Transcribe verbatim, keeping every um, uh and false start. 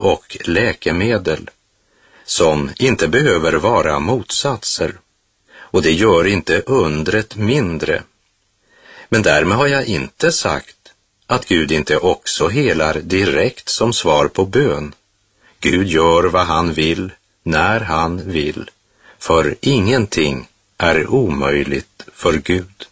och läkemedel, som inte behöver vara motsatser, och det gör inte undret mindre. Men därmed har jag inte sagt att Gud inte också helar direkt som svar på bön. Gud gör vad han vill, när han vill, för ingenting är omöjligt för Gud.